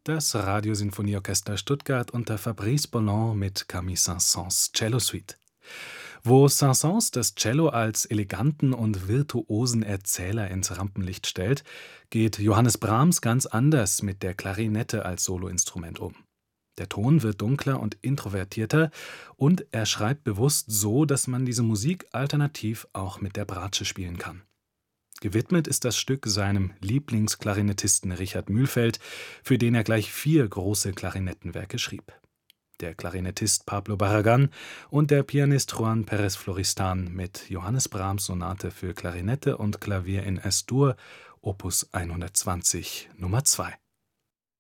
Das Radiosinfonieorchester Stuttgart unter Fabrice Boland mit Camille Saint-Saëns Cellosuite. Wo Saint-Saëns das Cello als eleganten und virtuosen Erzähler ins Rampenlicht stellt, geht Johannes Brahms ganz anders mit der Klarinette als Soloinstrument um. Der Ton wird dunkler und introvertierter und er schreibt bewusst so, dass man diese Musik alternativ auch mit der Bratsche spielen kann. Gewidmet ist das Stück seinem Lieblingsklarinettisten Richard Mühlfeld, für den er gleich 4 große Klarinettenwerke schrieb. Der Klarinettist Pablo Barragán und der Pianist Juan Pérez Floristan mit Johannes Brahms Sonate für Klarinette und Klavier in Es-Dur, Opus 120 Nummer 2.